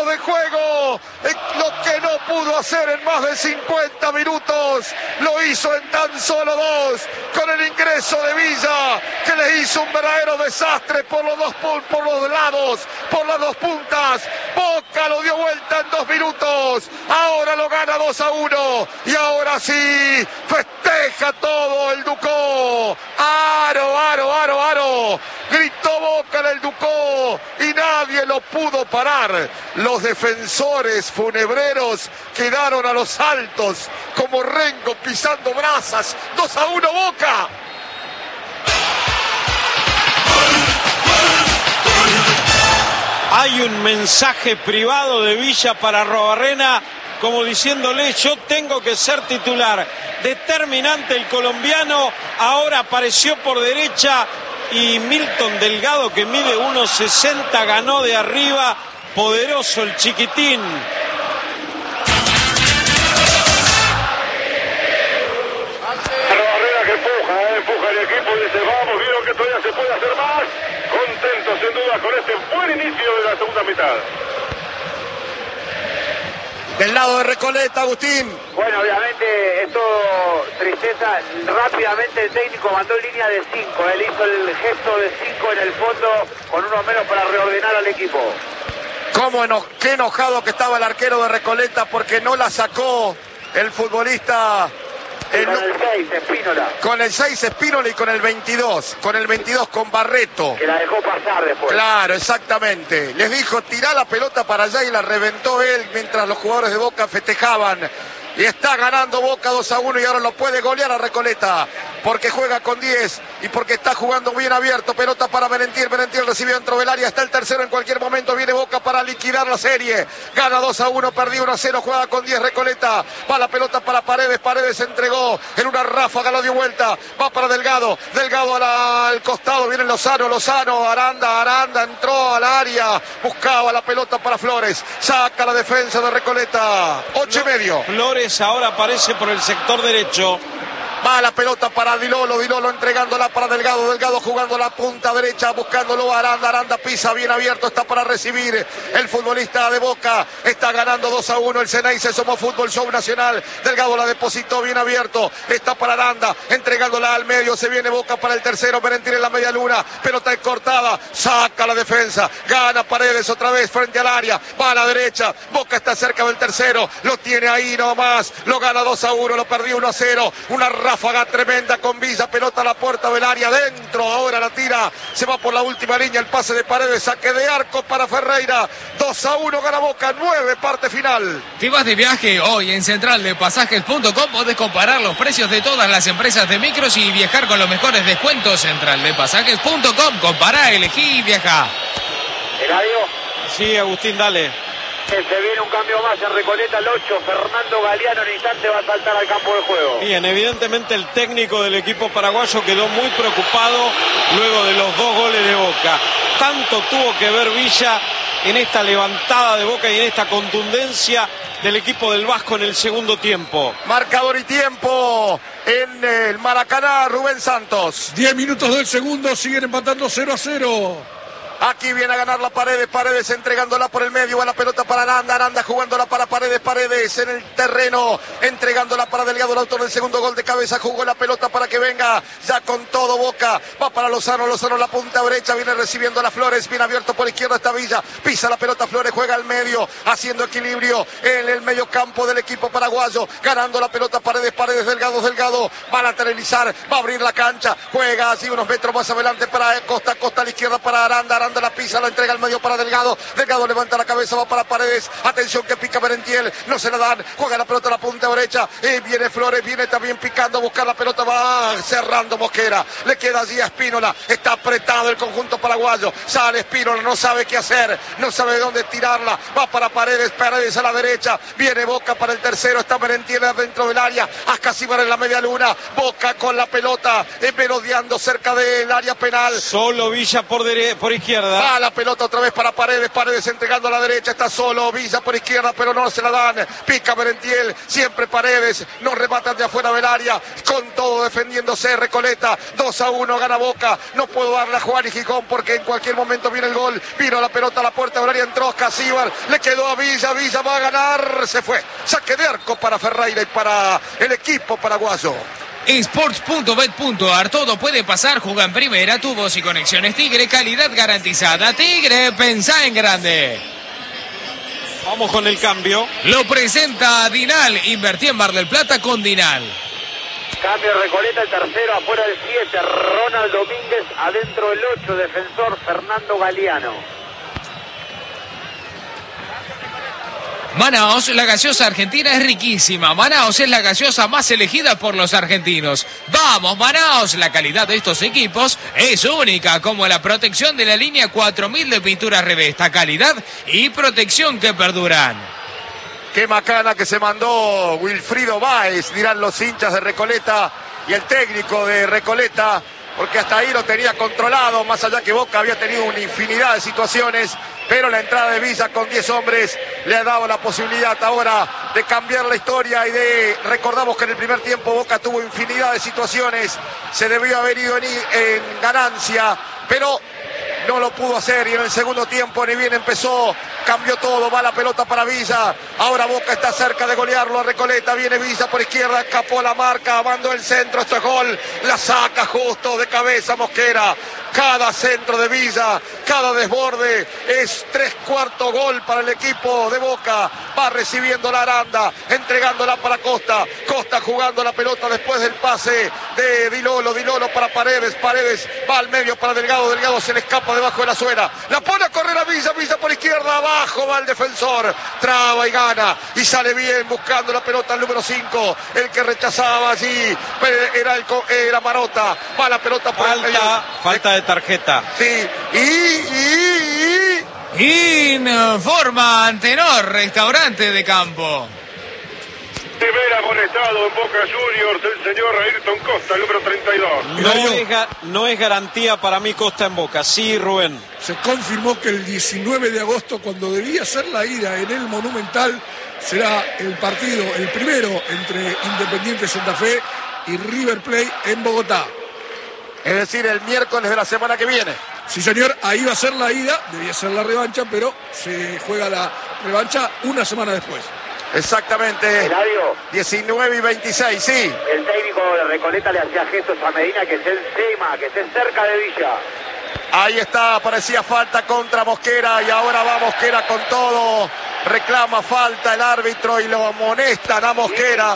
de juego. Lo que no pudo hacer en más de 50 minutos, lo hizo en tan solo 2, con el ingreso de Villa, que le hizo un verdadero desastre por los lados, por las dos puntas. Boca lo dio vuelta en 2 minutos, ahora lo gana 2-1, y ahora sí, festeja todo el Ducó. Aro, gritó Boca en el Ducó, y nadie lo pudo parar. Los defensores funebreros quedaron a los saltos, como Rengo pisando brasas. 2-1 Boca. Hay un mensaje privado de Villa para Arruabarrena, como diciéndole: yo tengo que ser titular. Determinante el colombiano, ahora apareció por derecha, y Milton Delgado, que mide 1.60, ganó de arriba. Poderoso el chiquitín. Arruabarrena que empuja el equipo y dice: vamos, vieron que todavía se puede hacer más. Contento sin duda con este buen inicio de la segunda mitad. Del lado de Recoleta, Agustín. Bueno, obviamente es todo tristeza. Rápidamente el técnico mandó línea de 5. Él hizo el gesto de 5 en el fondo, con uno menos para reordenar al equipo. Qué enojado que estaba el arquero de Recoleta, porque no la sacó el futbolista. Con el 6, Espínola. Con el 6 Espínola y con el 22. Con el 22 con Barreto. Que la dejó pasar después. Claro, exactamente. Les dijo: tirá la pelota para allá, y la reventó él mientras los jugadores de Boca festejaban. Y está ganando Boca 2-1, y ahora lo puede golear a Recoleta, porque juega con 10 y porque está jugando bien abierto. Pelota para Merentiel. Merentiel recibió dentro del área, está el tercero en cualquier momento. Viene Boca para liquidar la serie. Gana 2-1, perdió 1-0, juega con 10 Recoleta. Va la pelota para Paredes. Paredes entregó en una ráfaga, lo dio vuelta. Va para Delgado. Delgado al costado. Viene Lozano. Aranda entró al área. Buscaba la pelota para Flores. Saca la defensa de Recoleta. 8:30. Flores ahora aparece por el sector derecho. Va la pelota para Dilolo entregándola para Delgado jugando la punta derecha, buscándolo a Aranda pisa bien abierto, está para recibir el futbolista de Boca. Está ganando 2-1 el Ceneice. Somos Fútbol Show Nacional. Delgado la depositó bien abierto, está para Aranda, entregándola al medio. Se viene Boca para el tercero. Merentiel en la media luna, pelota cortada, saca la defensa, gana Paredes otra vez frente al área, va a la derecha. Boca está cerca del tercero, lo tiene ahí nomás, lo gana 2-1, lo perdió 1-0. Una ráfaga tremenda con Villa, pelota a la puerta del área, dentro, ahora la tira, se va por la última línea, el pase de Paredes, saque de arco para Ferreira. 2-1 gana Boca, 9, parte final. Te vas de viaje hoy en centraldepasajes.com, podés comparar los precios de todas las empresas de micros y viajar con los mejores descuentos. Centraldepasajes.com, compará, elegí y viajá. Eladio. Sí, Agustín, dale. Se viene un cambio más en Recoleta, el 8, Fernando Galeano en instante va a saltar al campo de juego. Bien, evidentemente el técnico del equipo paraguayo quedó muy preocupado luego de los 2 goles de Boca. Tanto tuvo que ver Villa en esta levantada de Boca y en esta contundencia del equipo del Vasco en el segundo tiempo. Marcador y tiempo en el Maracaná, Rubén Santos. 10 minutos del segundo, siguen empatando 0-0. Aquí viene a ganar la Paredes entregándola por el medio, va la pelota para Aranda jugándola para Paredes en el terreno, entregándola para Delgado, el autor del segundo gol de cabeza, jugó la pelota para que venga ya con todo Boca, va para Lozano la punta derecha, viene recibiendo la Flores, bien abierto por izquierda esta Villa, pisa la pelota Flores, juega al medio, haciendo equilibrio en el medio campo del equipo paraguayo, ganando la pelota Paredes, Delgado, va a lateralizar, va a abrir la cancha, juega así unos metros más adelante para Costa a la izquierda para Aranda la pisa, la entrega al medio para Delgado levanta la cabeza, va para Paredes, atención que pica Merentiel, no se la dan, juega la pelota a la punta derecha, y viene Flores, viene también picando a buscar la pelota, va cerrando Mosquera, le queda allí a Espínola, está apretado el conjunto paraguayo, sale Espínola, no sabe qué hacer, no sabe dónde tirarla, va para Paredes a la derecha, viene Boca para el tercero, está Merentiel dentro del área, Ascasíbar en la media luna, Boca con la pelota, merodeando cerca del área penal. Solo Villa por izquierda. izquierda. Va la pelota otra vez para Paredes. Paredes entregando a la derecha. Está solo. Villa por izquierda, pero no se la dan. Pica Merentiel. Siempre Paredes. No rematan de afuera del área. Con todo defendiéndose Recoleta. 2-1 gana Boca. No puedo darle a Juan y Gijón porque en cualquier momento viene el gol. Vino la pelota a la puerta del área. Entró Casíbar. Le quedó a Villa. Villa va a ganar. Se fue. Saque de arco para Ferreira y para el equipo paraguayo. Sports.bet.ar, todo puede pasar, juega en primera, tu voz y conexiones Tigre, calidad garantizada. Tigre, pensá en grande. Vamos con el cambio. Lo presenta Dinal, invertí en Mar del Plata con Dinal. Cambio Recoleta, el tercero, afuera el 7, Ronald Domínguez, adentro el 8, defensor Fernando Galeano. Manaos, la gaseosa argentina es riquísima. Manaos es la gaseosa más elegida por los argentinos. ¡Vamos, Manaos! La calidad de estos equipos es única, como la protección de la línea 4000 de pintura Revesta. Calidad y protección que perduran. Qué macana que se mandó Wilfrido Báez, dirán los hinchas de Recoleta y el técnico de Recoleta, porque hasta ahí lo tenía controlado, más allá que Boca había tenido una infinidad de situaciones, pero la entrada de Villa con 10 hombres le ha dado la posibilidad ahora de cambiar la historia y recordamos que en el primer tiempo Boca tuvo infinidad de situaciones, se debió haber ido en ganancia, pero no lo pudo hacer y en el segundo tiempo ni bien empezó, cambió todo, va la pelota para Villa, ahora Boca está cerca de golearlo a Recoleta, viene Villa por izquierda, escapó la marca, mandó el centro, esto es gol, la saca justo de cabeza Mosquera, cada centro de Villa, cada desborde es 3/4 gol para el equipo de Boca, va recibiendo la Aranda, entregándola para Costa, Costa jugando la pelota después del pase de Dilolo para Paredes, Paredes va al medio para Delgado, Delgado se le escapa debajo de la suela, la pone a correr a Villa, Villa por izquierda, abajo va el defensor, traba y gana, y sale bien buscando la pelota el número 5, el que rechazaba allí, era Marota, va la pelota por el medio. Falta de tarjeta. Sí, Informa Antenor, restaurante de campo. Primer amonestado en Boca Juniors, el señor Ayrton Costa, el número 32. No es garantía para mí Costa en Boca. Sí, Rubén. Se confirmó que el 19 de agosto, cuando debía ser la ida en el Monumental, será el partido, el primero entre Independiente Santa Fe y River Plate en Bogotá. Es decir, el miércoles de la semana que viene. Sí, señor, ahí va a ser la ida, debía ser la revancha, pero se juega la revancha una semana después. Exactamente. Eladio, 19 y 26, sí. el técnico de Recoleta le hacía gestos a Medina que esté encima, que esté cerca de Villa. Ahí está, parecía falta contra Mosquera y ahora va Mosquera con todo. Reclama falta el árbitro y lo amonestan a Mosquera.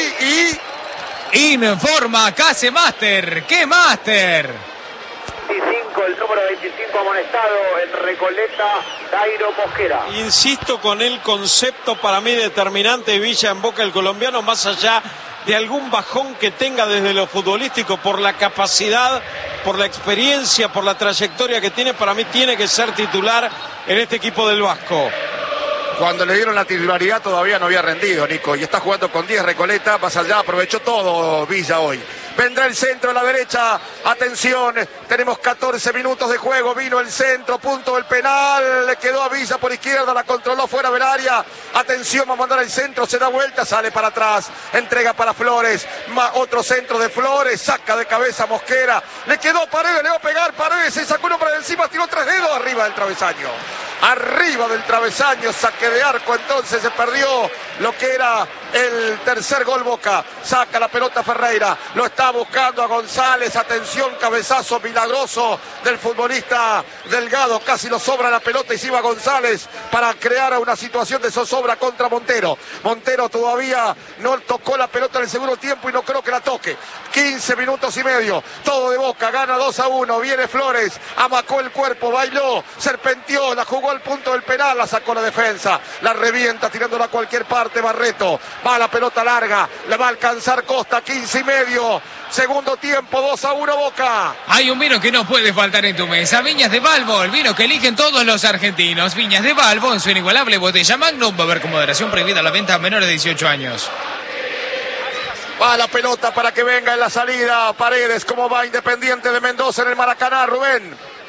Informa Case Master. ¿Qué Master? 25, el número 25 amonestado en Recoleta, Dairo Mosquera. Insisto con el concepto para mí determinante de Villa en Boca, el colombiano, más allá de algún bajón que tenga desde lo futbolístico, por la capacidad, por la experiencia, por la trayectoria que tiene, para mí tiene que ser titular en este equipo del Vasco. Cuando le dieron la titularidad todavía no había rendido, Nico, y está jugando con 10 Recoleta, más allá, aprovechó todo Villa hoy. Vendrá el centro a la derecha, atención, tenemos 14 minutos de juego, vino el centro, punto del penal, le quedó a Villa por izquierda, la controló fuera del área, atención, va a mandar el centro, se da vuelta, sale para atrás, entrega para Flores, otro centro de Flores, saca de cabeza Mosquera, le quedó Paredes, le va a pegar Paredes, se sacó uno para encima, tiró 3 dedos arriba del travesaño. Arriba del travesaño, saque de arco, entonces se perdió lo que era el tercer gol Boca. Saca la pelota Ferreira, lo está buscando a González, atención, cabezazo milagroso del futbolista Delgado, casi lo sobra la pelota y se iba González para crear una situación de zozobra contra Montero. Montero todavía no tocó la pelota en el segundo tiempo y no creo que la toque. 15 minutos y medio, todo de Boca, gana 2-1, viene Flores, amacó el cuerpo, bailó, serpenteó, la jugó al punto del penal, la sacó la defensa, la revienta tirándola a cualquier parte Barreto, va la pelota larga, le va a alcanzar Costa, 15 y medio, segundo tiempo, 2-1 Boca. Hay un vino que no puede faltar en tu mesa, Viñas de Balbo, el vino que eligen todos los argentinos. Viñas de Balbo en su inigualable botella Magnum, va a haber con moderación prohibida la venta a menores de 18 años. Va la pelota para que venga en la salida Paredes, como va Independiente de Mendoza en el Maracaná, Rubén.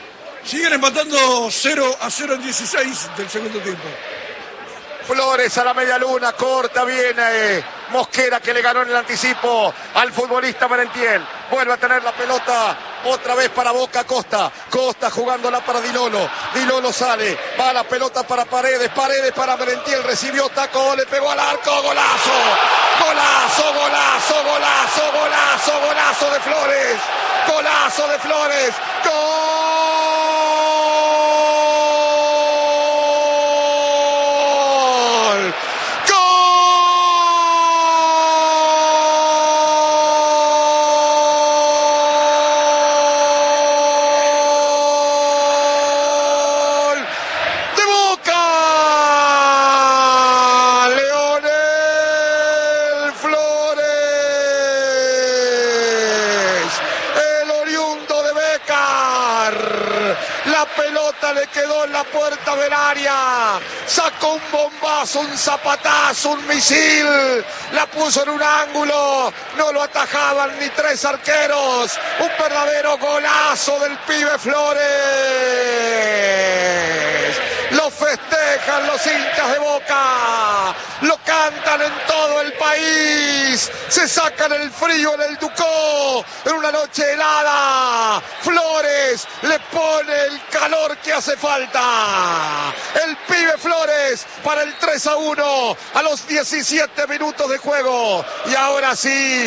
Siguen empatando 0-0 en 16 del segundo tiempo. Flores a la media luna, corta, viene Mosquera que le ganó en el anticipo al futbolista Merentiel. Vuelve a tener la pelota otra vez para Boca. Costa jugándola para Dilolo. Dilolo sale, va la pelota para Paredes para Merentiel, recibió taco, le pegó al arco, golazo de Flores, golazo de Flores, le quedó en la puerta del área, sacó un bombazo, un zapatazo, un misil, la puso en un ángulo, no lo atajaban ni tres arqueros, un verdadero golazo del pibe Flores. Lo festejan los hinchas de Boca, lo cantan en todo el país, se sacan el frío en el Ducó, en una noche helada. Flores le pone el calor que hace falta. El pibe Flores para el 3-1 a los 17 minutos de juego. Y ahora sí,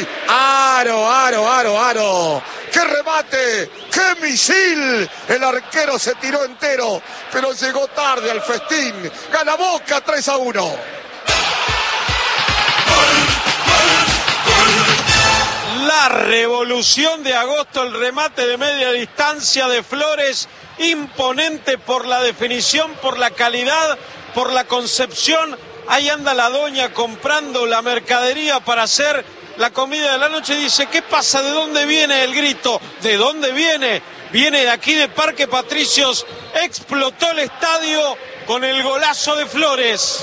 Aro. ¡Qué remate! ¡Qué misil! El arquero se tiró entero, pero llegó tarde al festín. Gana Boca 3-1. La revolución de Agosto, el remate de media distancia de Flores, imponente por la definición, por la calidad, por la concepción. Ahí anda la doña comprando la mercadería para hacer la comida de la noche. Dice, ¿qué pasa? ¿De dónde viene el grito? ¿De dónde viene? Viene de aquí de Parque Patricios. Explotó el estadio con el golazo de Flores.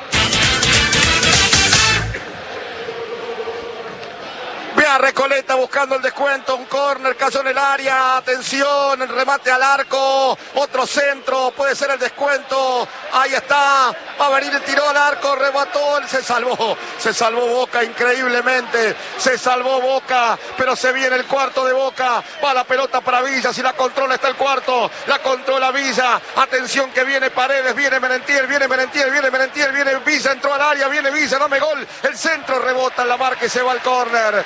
Ve a Recoleta buscando el descuento, un córner, cayó en el área, atención, el remate al arco, otro centro, puede ser el descuento, ahí está, va a venir el tiro al arco, remató, se salvó Boca increíblemente, se salvó Boca, pero se viene el cuarto de Boca, va la pelota para Villa, si la controla está el cuarto, la controla Villa, atención que viene Paredes, viene Merentiel, viene Villa, entró al área, viene Villa, dame gol, el centro rebota en la marca y se va al córner.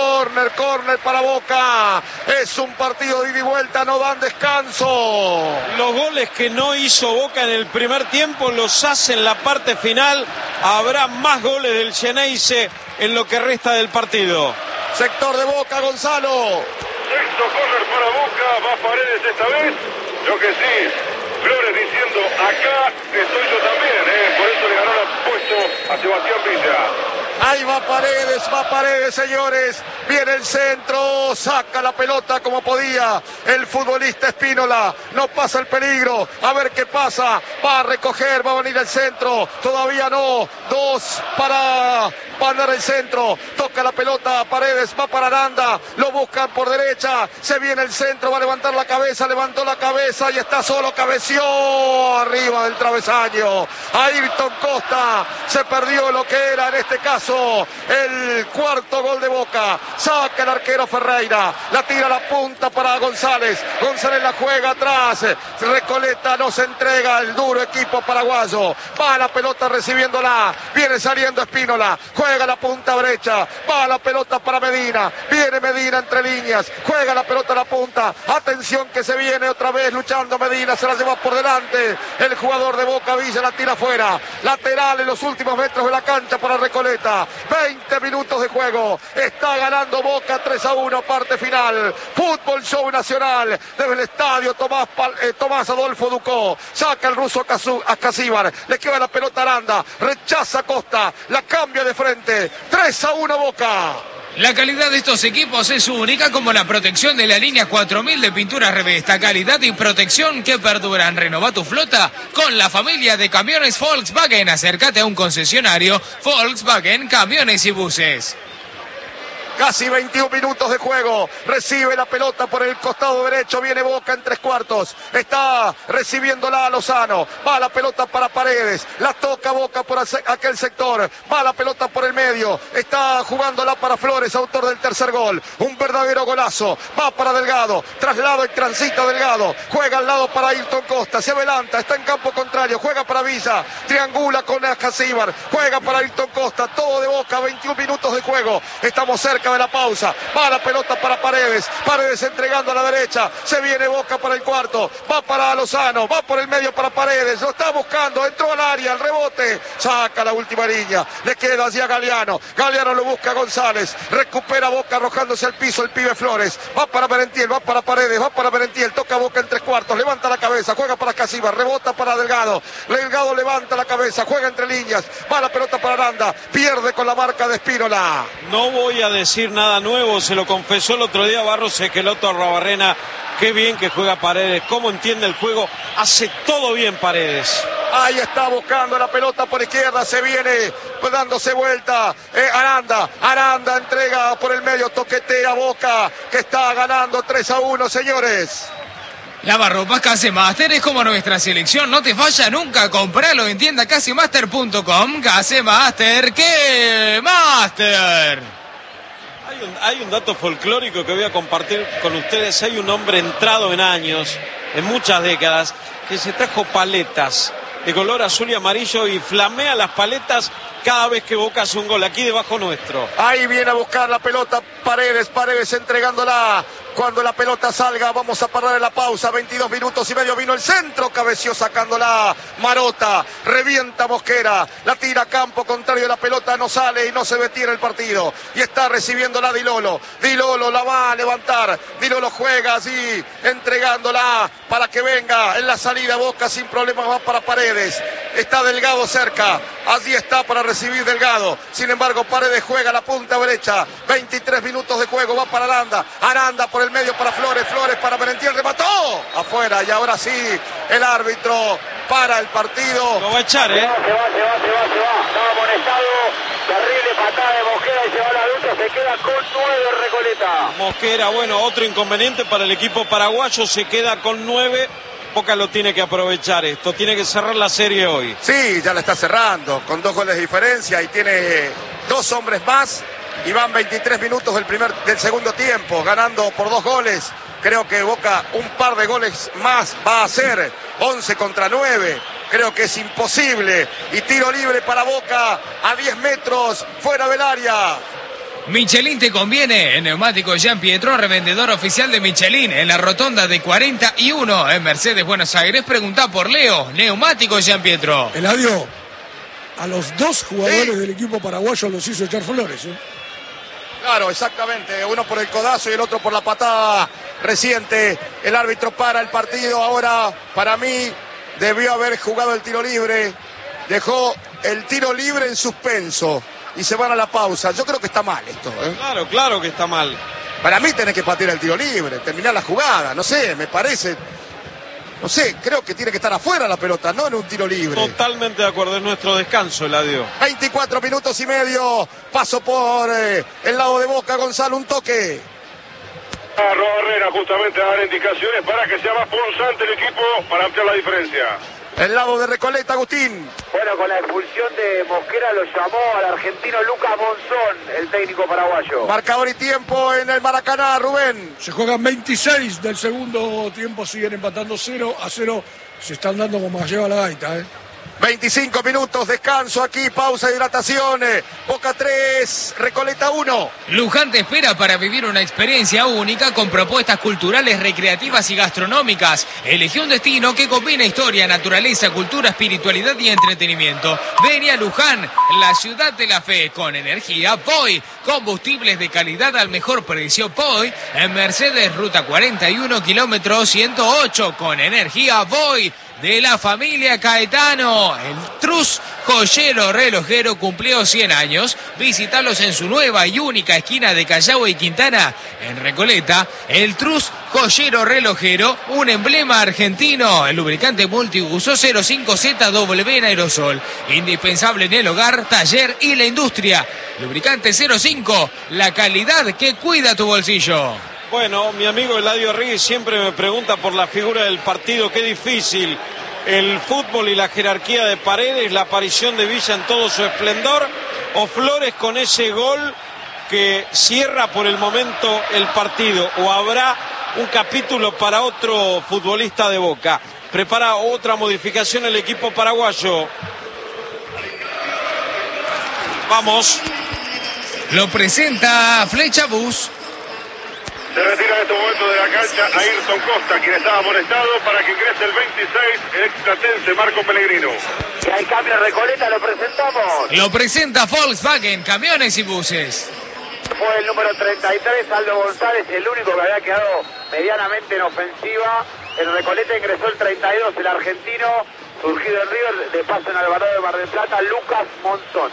Córner para Boca. Es un partido de ida y vuelta, no dan descanso. Los goles que no hizo Boca en el primer tiempo los hace en la parte final. Habrá más goles del Xeneize en lo que resta del partido. Sector de Boca, Gonzalo. Sexto córner para Boca, va Paredes esta vez. Lo que sí, Flores diciendo, acá estoy yo también, por eso le ganó el puesto a Sebastián Villa. Ahí va Paredes, señores. Viene el centro, saca la pelota como podía el futbolista Espínola. No pasa el peligro, a ver qué pasa. Va a recoger, va a venir el centro. Todavía no, dos para mandar el centro. Toca la pelota, Paredes va para Aranda. Lo buscan por derecha, se viene el centro, va a levantar la cabeza, levantó la cabeza y está solo, cabeció arriba del travesaño. Ayrton Costa se perdió lo que era en este caso el cuarto gol de Boca. Saca el arquero Ferreira, la tira a la punta para González la juega atrás, Recoleta no se entrega, el duro equipo paraguayo, va la pelota recibiéndola, viene saliendo Espínola, juega la punta derecha, va la pelota para Medina, viene Medina entre líneas, juega la pelota a la punta, atención que se viene otra vez luchando Medina, se la lleva por delante el jugador de Boca, Villa la tira afuera, lateral en los últimos metros de la cancha para Recoleta. 20 minutos de juego, está ganando Boca 3-1, parte final. Fútbol Show Nacional desde el estadio Tomás Adolfo Ducó, saca el ruso a Casíbar, le queda la pelota a Aranda, rechaza Costa, la cambia de frente, 3-1 Boca. La calidad de estos equipos es única, como la protección de la línea 4000 de pinturas Revesta. Calidad y protección que perduran. Renova tu flota con la familia de camiones Volkswagen. Acércate a un concesionario Volkswagen Camiones y Buses. Casi 21 minutos de juego. Recibe la pelota por el costado derecho. Viene Boca en 3/4. Está recibiéndola a Lozano. Va la pelota para Paredes. La toca Boca por aquel sector. Va la pelota por el medio. Está jugándola para Flores, autor del tercer gol. Un verdadero golazo. Va para Delgado. Traslado y transita Delgado. Juega al lado para Ayrton Costa. Se adelanta. Está en campo contrario. Juega para Villa. Triangula con Ascasíbar. Juega para Ayrton Costa. Todo de Boca. 21 minutos de juego. Estamos cerca de la pausa. Va la pelota para Paredes. Paredes entregando a la derecha. Se viene Boca para el cuarto. Va para Lozano. Va por el medio para Paredes. Lo está buscando. Entró al área. El rebote. Saca la última línea. Le queda hacia Galeano. Galeano lo busca González. Recupera Boca arrojándose al piso el pibe Flores. Va para Merentiel. Va para Paredes. Va para Merentiel. Toca Boca en 3/4. Levanta la cabeza. Juega para Ascasíbar. Rebota para Delgado. Delgado levanta la cabeza. Juega entre líneas. Va la pelota para Aranda. Pierde con la marca de Espínola. No voy a decir nada nuevo, se lo confesó el otro día Barros Esqueloto a Arrobarrena. Qué bien que juega Paredes, cómo entiende el juego, hace todo bien Paredes. Ahí está buscando la pelota por izquierda, se viene dándose vuelta. Aranda entrega por el medio, toquetea Boca, que está ganando 3-1, señores. Lavarropas Casemaster es como nuestra selección, no te falla nunca, compralo en tienda casemaster.com. Casemaster, ¡qué Master! Hay un dato folclórico que voy a compartir con ustedes. Hay un hombre entrado en años, en muchas décadas, que se trajo paletas de color azul y amarillo y flamea las paletas cada vez que Boca hace un gol, aquí debajo nuestro. Ahí viene a buscar la pelota Paredes entregándola. Cuando la pelota salga, vamos a parar en la pausa, 22 minutos y medio, vino el centro, cabeció sacándola Marota, revienta Mosquera, la tira a campo contrario, la pelota no sale y no se detiene el partido, y está recibiéndola Di Lolo la va a levantar, Di Lolo juega así, entregándola para que venga en la salida Boca sin problemas, va para Paredes, está Delgado cerca, allí está para recibir Delgado, sin embargo Paredes juega la punta derecha, 23 minutos de juego, va para Aranda por el medio para Flores para Merentiel, remató afuera y ahora sí el árbitro para el partido. Lo va a echar, Se va, estaba amonestado, terrible patada de Mosquera y se va a la lucha, se queda con 9 Recoleta. Mosquera, bueno, otro inconveniente para el equipo paraguayo, se queda con 9. Boca lo tiene que aprovechar esto, tiene que cerrar la serie hoy. Sí, ya la está cerrando, con 2 goles de diferencia y tiene 2 hombres más. Y van 23 minutos del segundo tiempo, ganando por 2 goles. Creo que Boca un par de goles más va a hacer, 11-9. Creo que es imposible. Y tiro libre para Boca a 10 metros fuera del área. Michelin te conviene. En Neumáticos Jean Pietro, revendedor oficial de Michelin, en la rotonda de 41 en Mercedes, Buenos Aires. Pregunta por Leo. Neumáticos Jean Pietro. Eladio, a los 2 jugadores del equipo paraguayo los hizo echar Flores, ¿eh? Claro, exactamente. Uno por el codazo y el otro por la patada reciente. El árbitro para el partido. Ahora, para mí, debió haber jugado el tiro libre. Dejó el tiro libre en suspenso. Y se van a la pausa. Yo creo que está mal esto, ¿eh? Claro que está mal. Para mí tenés que patear el tiro libre, terminar la jugada. No sé, me parece... No sé, creo que tiene que estar afuera la pelota, no en un tiro libre. Totalmente de acuerdo, es nuestro descanso, Eladio. 24 minutos y medio, paso por el lado de Boca, Gonzalo, un toque. Arrobarrena justamente a dar indicaciones para que sea más punzante el equipo para ampliar la diferencia. El lado de Recoleta, Agustín. Bueno, con la expulsión de Mosquera lo llamó al argentino Lucas Monzón, el técnico paraguayo. Marcador y tiempo en el Maracaná, Rubén. Se juegan 26 del segundo tiempo, siguen empatando 0-0. Se están dando como lleva la gaita, ¿eh? 25 minutos, descanso aquí, pausa, hidratación. Boca 3, Recoleta 1. Luján te espera para vivir una experiencia única con propuestas culturales, recreativas y gastronómicas. Elegí un destino que combina historia, naturaleza, cultura, espiritualidad y entretenimiento. Ven a Luján, la ciudad de la fe, con energía POI. Combustibles de calidad al mejor precio POI. En Mercedes, ruta 41, kilómetro 108, con energía POI. de la familia Caetano. El Trus Joyero Relojero cumplió 100 años. Visitarlos en su nueva y única esquina de Callao y Quintana, en Recoleta. El Trus Joyero Relojero, un emblema argentino. El lubricante multiuso 05ZW en aerosol. Indispensable en el hogar, taller y la industria. Lubricante 05, la calidad que cuida tu bolsillo. Bueno, mi amigo Eladio Reyes siempre me pregunta por la figura del partido. Qué difícil el fútbol y la jerarquía de Paredes, la aparición de Villa en todo su esplendor, o Flores con ese gol que cierra por el momento el partido, o habrá un capítulo para otro futbolista de Boca. Prepara otra modificación el equipo paraguayo. Vamos. Lo presenta Flecha Bus. Se retira en este momento de la cancha Ayrton Costa, quien estaba amonestado, para que ingrese el 26, el extratense Marco Pellegrino. Si hay cambio en Recoleta, lo presentamos. Lo presenta Volkswagen, camiones y buses. Fue el número 33, Aldo González, el único que había quedado medianamente en ofensiva. En Recoleta ingresó el 32, el argentino, surgido en River, de paso en Alvarado de Mar del Plata, Lucas Monzón.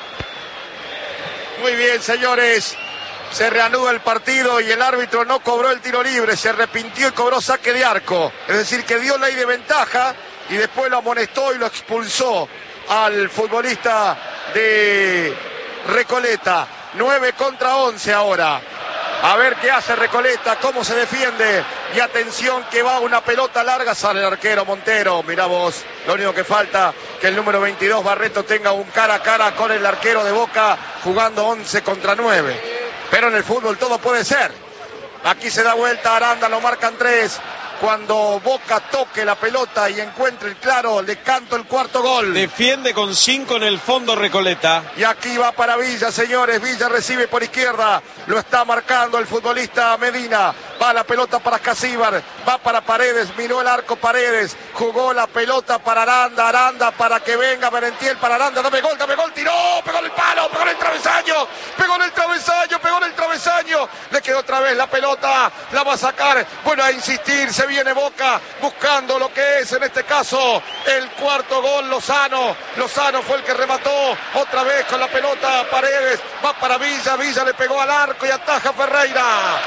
Muy bien, señores. Se reanuda el partido y el árbitro no cobró el tiro libre, se arrepintió y cobró saque de arco. Es decir, que dio ley de ventaja y después lo amonestó y lo expulsó al futbolista de Recoleta. 9 contra 11 ahora. A ver qué hace Recoleta, cómo se defiende. Y atención que va una pelota larga, sale el arquero Montero. Mirá vos, lo único que falta que el número 22 Barreto tenga un cara a cara con el arquero de Boca, jugando 11 contra 9. Pero en el fútbol todo puede ser. Aquí se da vuelta Aranda, lo marcan 3. Cuando Boca toque la pelota y encuentre el claro, le canto el cuarto gol. Defiende con 5 en el fondo Recoleta. Y aquí va para Villa, señores. Villa recibe por izquierda. Lo está marcando el futbolista Medina. Va la pelota para Casíbar. Va para Paredes. Miró el arco Paredes. Jugó la pelota para Aranda. Aranda para que venga Merentiel para Aranda. Dame gol, tiró. Pegó en el palo, pegó en el travesaño. Pegó en el travesaño. Le quedó otra vez la pelota. La va a sacar. Bueno, a insistir. Se viene Boca buscando lo que es en este caso el cuarto gol. Lozano fue el que remató otra vez con la pelota. Paredes va para Villa le pegó al arco y ataja Ferreira,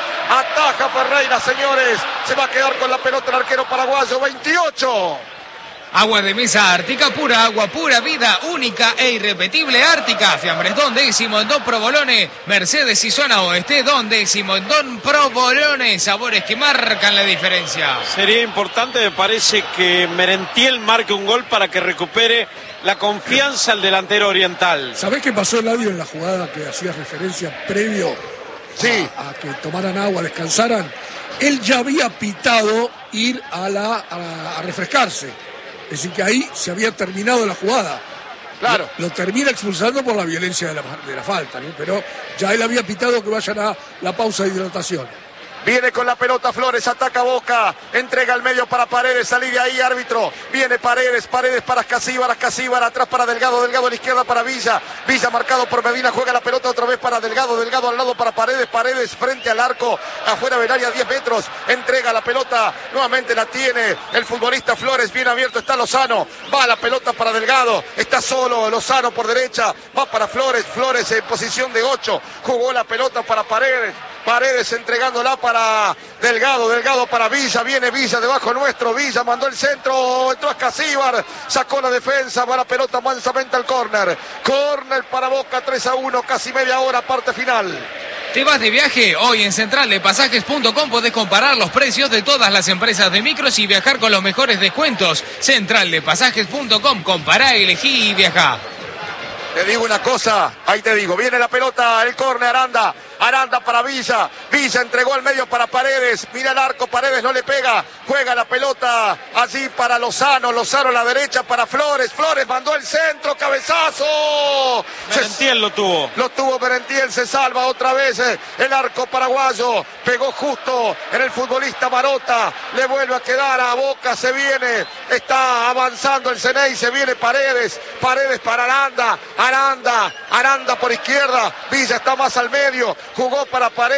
señores. Se va a quedar con la pelota el arquero paraguayo. 28. Agua de mesa Ártica, pura agua, pura vida, única e irrepetible Ártica. Fiambres Don Décimo en Don Provolone, Mercedes y Zona Oeste, Don Décimo en Don Provolone. Sabores que marcan la diferencia. Sería importante, me parece, que Merentiel marque un gol para que recupere la confianza al delantero oriental. ¿Sabés qué pasó, Eladio, en la jugada que hacía referencia previo a que tomaran agua, descansaran? Él ya había pitado ir a refrescarse. Es decir, que ahí se había terminado la jugada. Claro. Lo termina expulsando por la violencia de la falta, ¿no? Pero ya él había pitado que vayan a la pausa de hidratación. Viene con la pelota Flores, ataca Boca, entrega al medio para Paredes, salí de ahí, árbitro. Viene Paredes para Casíbar atrás para Delgado a la izquierda para Villa marcado por Medina, juega la pelota otra vez para Delgado al lado para Paredes frente al arco, afuera del área 10 metros, entrega la pelota, nuevamente la tiene el futbolista Flores, bien abierto está Lozano, va la pelota para Delgado, está solo Lozano por derecha, va para Flores en posición de 8, jugó la pelota para Paredes entregándola para Delgado para Villa, viene Villa debajo nuestro, Villa mandó el centro, entró a Casíbar, sacó la defensa, va la pelota mansamente al córner para Boca, 3-1, casi media hora, parte final. ¿Te vas de viaje? Hoy en centraldepasajes.com podés comparar los precios de todas las empresas de micros y viajar con los mejores descuentos. Centraldepasajes.com, compará, elegí y viajá. Te digo una cosa, ahí te digo, viene la pelota, el córner, Aranda para Villa entregó al medio para Paredes, mira el arco, Paredes no le pega, juega la pelota allí para Lozano a la derecha para Flores mandó el centro, cabezazo. Merentiel lo tuvo Merentiel, se salva otra vez el arco paraguayo, pegó justo en el futbolista Marota, le vuelve a quedar a Boca, se viene, está avanzando el Ceney, se viene Paredes para Aranda por izquierda, Villa está más al medio, jugó para Paredes,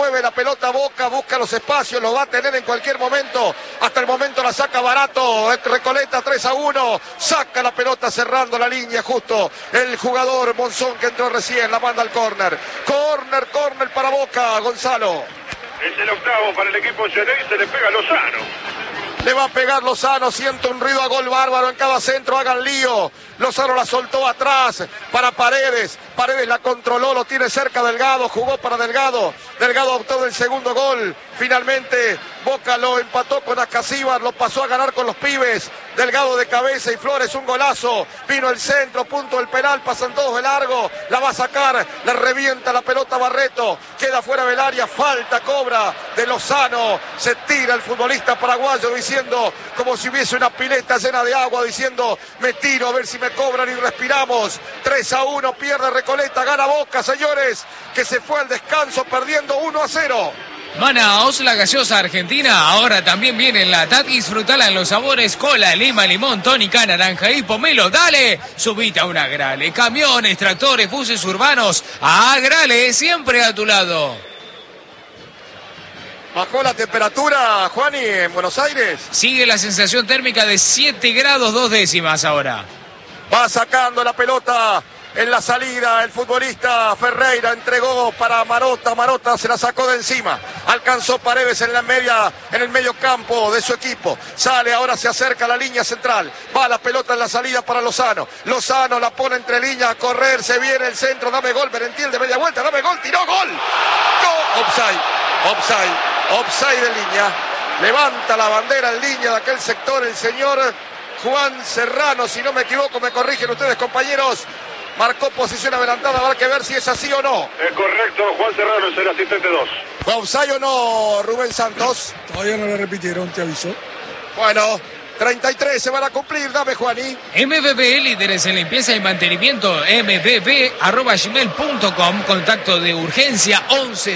mueve la pelota Boca, busca los espacios, los va a tener en cualquier momento. Hasta el momento la saca barato, Recoleta 3-1, saca la pelota cerrando la línea justo. El jugador Monzón que entró recién, la manda al córner. Córner para Boca, Gonzalo. Es el octavo para el equipo Xeneize, se le pega Lozano. Le va a pegar Lozano, siento un ruido a gol bárbaro en cada centro, hagan lío. Lozano la soltó atrás para Paredes. Paredes la controló, lo tiene cerca Delgado, jugó para Delgado. Delgado optó del segundo gol. Finalmente Boca lo empató con Ascasíbar, lo pasó a ganar con los pibes. Delgado de cabeza y Flores, un golazo. Vino el centro, punto del penal, pasan todos de largo. La va a sacar, le revienta la pelota Barreto. Queda fuera del área, falta, cobra de Lozano. Se tira el futbolista paraguayo diciendo, como si hubiese una pileta llena de agua, diciendo, me tiro a ver si me cobran y respiramos. 3-1, pierde Recoleta, gana Boca, señores, que se fue al descanso perdiendo 1-0. Manaos, la gaseosa argentina, ahora también viene en la TAT. Disfrutala en los sabores cola, lima, limón, tónica, naranja y pomelo. Dale, subite a una Grale. Camiones, tractores, buses urbanos. A Grale, siempre a tu lado. Bajó la temperatura, Juani, en Buenos Aires. Sigue la sensación térmica de 7 grados 2 décimas ahora. Va sacando la pelota en la salida el futbolista Ferreira, entregó para Marota, Marota se la sacó de encima, alcanzó Paredes en el medio campo de su equipo, sale, ahora se acerca a la línea central, va la pelota en la salida para Lozano, Lozano la pone entre líneas, a correr, se viene el centro, dame gol, Merentiel de media vuelta, dame gol, tiró gol, ¡no! Offside en línea, levanta la bandera en línea de aquel sector el señor Juan Serrano, si no me equivoco, me corrigen ustedes compañeros. Marcó posición adelantada, habrá que ver si es así o no. Es correcto, Juan Serrano es el asistente 2. ¿Fue offside o no, Rubén Santos? Todavía no lo repitieron, te aviso. Bueno, 33 se van a cumplir, dame Juani. MBB, líderes en limpieza y mantenimiento, mbb@gmail.com, contacto de urgencia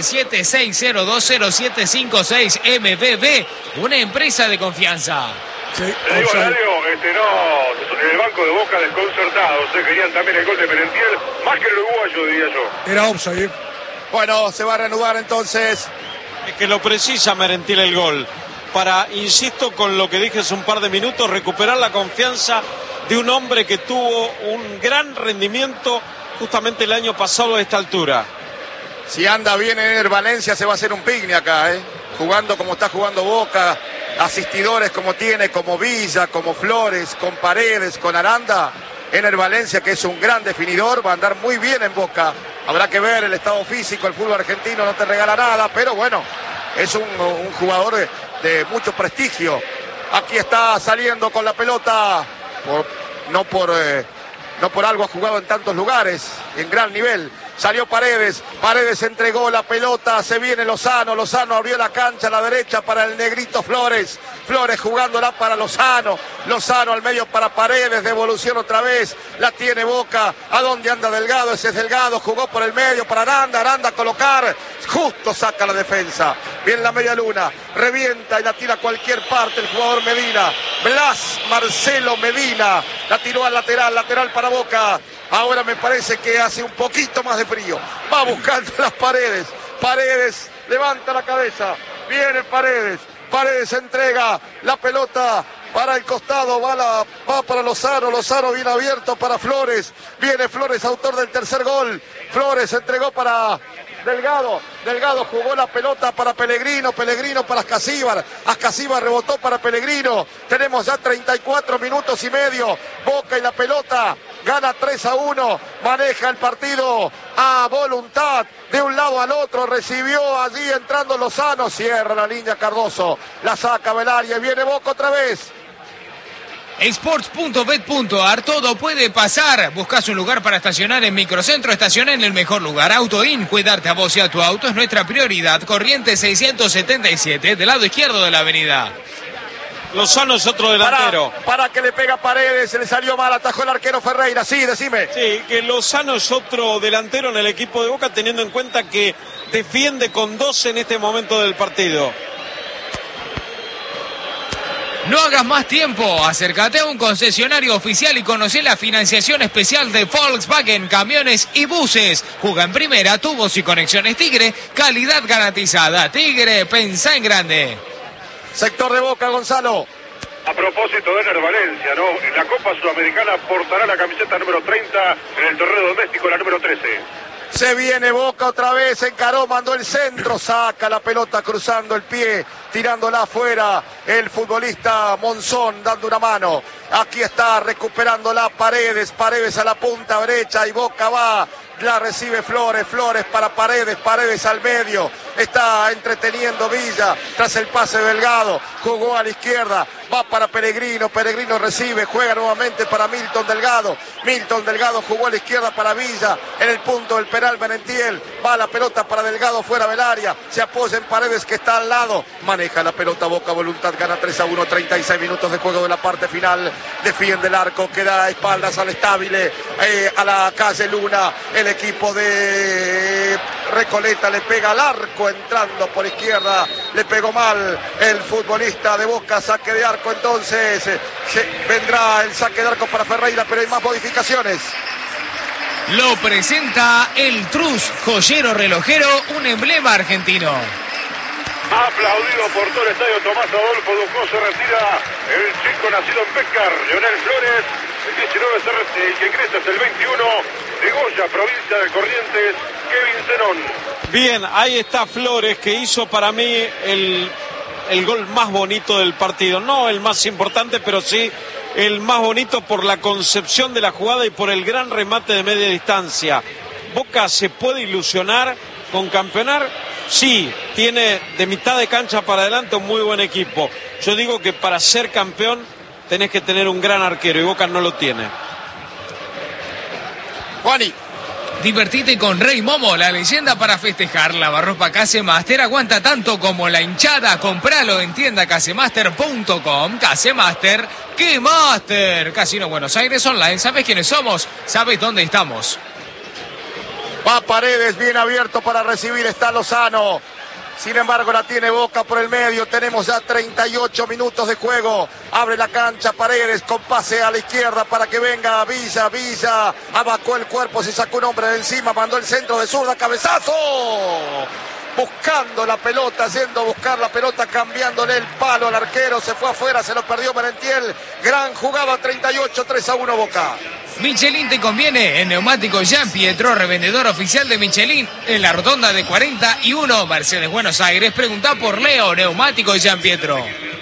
1176020756, MBB, una empresa de confianza. Sí, Le digo, offside. Eladio, no, en el banco de Boca desconcertados, querían también el gol de Merentiel, más que el uruguayo, diría yo. Era offside. Bueno, se va a reanudar entonces. Es que lo precisa Merentiel el gol. Para, insisto, con lo que dije hace un par de minutos, recuperar la confianza de un hombre que tuvo un gran rendimiento justamente el año pasado a esta altura. Si anda bien en Valencia se va a hacer un picnic acá, jugando como está jugando Boca, asistidores como tiene, como Villa, como Flores, con Paredes, con Aranda. Ener Valencia, que es un gran definidor, va a andar muy bien en Boca. Habrá que ver el estado físico, el fútbol argentino no te regala nada, pero bueno, es un jugador de mucho prestigio. Aquí está saliendo con la pelota, no por algo ha jugado en tantos lugares, en gran nivel. Salió Paredes entregó la pelota, se viene Lozano abrió la cancha a la derecha para el negrito Flores jugándola para Lozano al medio para Paredes, devolución otra vez, la tiene Boca, ¿a dónde anda Delgado? Ese es Delgado, jugó por el medio para Aranda a colocar, justo saca la defensa, viene la media luna, revienta y la tira a cualquier parte el jugador Medina, Blas Marcelo Medina, la tiró al lateral para Boca. Ahora me parece que hace un poquito más de frío. Va buscando las Paredes. Paredes levanta la cabeza. Viene Paredes. Paredes entrega la pelota para el costado. Va para Lozano. Lozano viene abierto para Flores. Viene Flores, autor del tercer gol. Flores entregó para Delgado. Delgado jugó la pelota para Pellegrino. Pellegrino para Ascasíbar. Ascasíbar rebotó para Pellegrino. Tenemos ya 34 minutos y medio. Boca y la pelota. Gana 3-1, maneja el partido a voluntad, de un lado al otro, recibió allí entrando Lozano, cierra la línea Cardoso, la saca Belaria y viene Boca otra vez. Sports.bet.ar, todo puede pasar. Buscas un lugar para estacionar en Microcentro, estaciona en el mejor lugar. AutoIn, cuidarte a vos y a tu auto es nuestra prioridad. Corrientes 677, del lado izquierdo de la avenida. Lozano es otro delantero. Para que le pega Paredes, se le salió mal, atajó el arquero Ferreira. Sí, decime. Sí, que Lozano es otro delantero en el equipo de Boca, teniendo en cuenta que defiende con 12 en este momento del partido. No hagas más tiempo, acércate a un concesionario oficial y conoce la financiación especial de Volkswagen, camiones y buses. Juega en primera, tubos y conexiones Tigre, calidad garantizada. Tigre, pensá en grande. Sector de Boca, Gonzalo. A propósito de Ener Valencia, ¿no? En la Copa Sudamericana portará la camiseta número 30, en el torneo doméstico la número 13. Se viene Boca otra vez, encaró, mandó el centro, saca la pelota cruzando el pie, tirándola afuera. El futbolista Monzón dando una mano. Aquí está recuperándola Paredes, Paredes a la punta derecha y Boca va. La recibe Flores, Flores para Paredes, Paredes al medio. Está entreteniendo Villa tras el pase Delgado. Jugó a la izquierda, va para Peregrino, Peregrino recibe, juega nuevamente para Milton Delgado. Milton Delgado jugó a la izquierda para Villa, en el punto del penal Merentiel. Va la pelota para Delgado fuera del área, se apoya en Paredes que está al lado. Maneja la pelota Boca, Voluntad gana 3-1, 36 minutos de juego de la parte final. Defiende el arco, queda a espaldas al Estable, a la calle Luna. El equipo de Recoleta le pega al arco entrando por izquierda, le pegó mal el futbolista de Boca, saque de arco entonces, vendrá el saque de arco para Ferreira, pero hay más modificaciones. Lo presenta el Trus, joyero relojero, un emblema argentino. Aplaudido por todo el estadio Tomás Adolfo Ducó, se retira el chico nacido en Pescar, Leonel Flores, el 19 que ingresa es el 21, de Goya, provincia de Corrientes, Kevin Zenón. Bien, ahí está Flores, que hizo para mí el gol más bonito del partido. No el más importante, pero sí el más bonito por la concepción de la jugada y por el gran remate de media distancia. Boca se puede ilusionar con campeonar. Sí, tiene de mitad de cancha para adelante un muy buen equipo. Yo digo que para ser campeón tenés que tener un gran arquero y Boca no lo tiene. Juani. Divertite con Rey Momo, la leyenda para festejar. Lavarropa Casemaster aguanta tanto como la hinchada. Compralo en tienda casemaster.com. Casemaster, ¡qué master! Casino Buenos Aires Online. ¿Sabes quiénes somos? ¿Sabes dónde estamos? Va Paredes, bien abierto para recibir, está Lozano. Sin embargo, la tiene Boca por el medio. Tenemos ya 38 minutos de juego. Abre la cancha Paredes con pase a la izquierda para que venga Villa. Villa abacó el cuerpo, se sacó un hombre de encima, mandó el centro de zurda, cabezazo. Buscando la pelota, yendo a buscar la pelota, cambiándole el palo al arquero. Se fue afuera, se lo perdió Merentiel. Gran jugada, 38, 3-1 Boca. Michelin te conviene. En Neumáticos Jean Pietro, revendedor oficial de Michelin, en la rotonda de 41, Mercedes, Buenos Aires. Preguntá por Leo, Neumáticos Jean Pietro.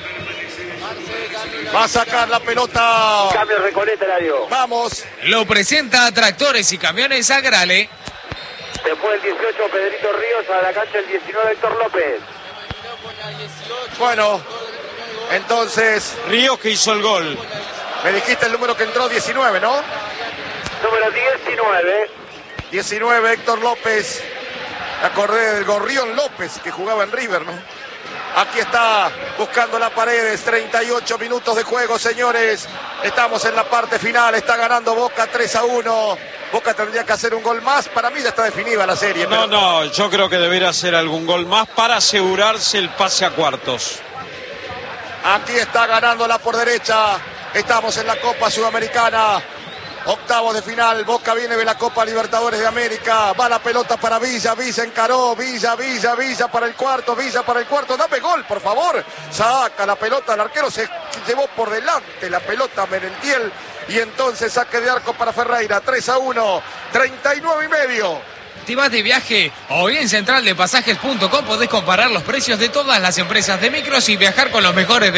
Va a sacar la pelota. Cambio Recoleta, Eladio. Vamos. Lo presenta Tractores y Camiones Agrale. Se fue el 18 Pedrito Ríos, a la cancha el 19 Héctor López. Bueno, entonces, Ríos que hizo el gol. me dijiste el número que entró, 19, ¿no? Número 19. 19, Héctor López. Me acordé del Gorrión López, que jugaba en River, ¿no? Aquí está buscando la Paredes, 38 minutos de juego, señores. Estamos en la parte final, está ganando Boca 3-1. Boca tendría que hacer un gol más, para mí ya está definida la serie. No, no, yo creo que debería hacer algún gol más para asegurarse el pase a cuartos. Aquí está ganándola por derecha. Estamos en la Copa Sudamericana. Octavos de final, Boca viene de la Copa Libertadores de América. Va la pelota para Villa, Villa encaró, Villa para el cuarto, dame gol, por favor. Saca la pelota, el arquero se llevó por delante la pelota Merentiel. Y entonces saque de arco para Ferreira, 3-1, 39 y medio. ¿Te vas de viaje? Hoy en centraldepasajes.com podés comparar los precios de todas las empresas de micros y viajar con los mejores